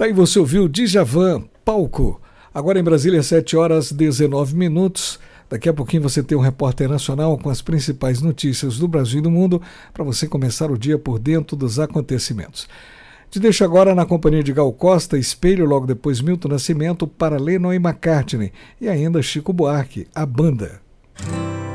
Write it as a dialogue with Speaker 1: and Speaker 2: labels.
Speaker 1: Tá aí, você ouviu Djavan, Palco. Agora em Brasília, 7h19. Daqui a pouquinho você tem um repórter nacional com as principais notícias do Brasil e do mundo para você começar o dia por dentro dos acontecimentos. Te deixo agora na companhia de Gal Costa, Espelho, logo depois Milton Nascimento, para Lennon e McCartney e ainda Chico Buarque, a banda.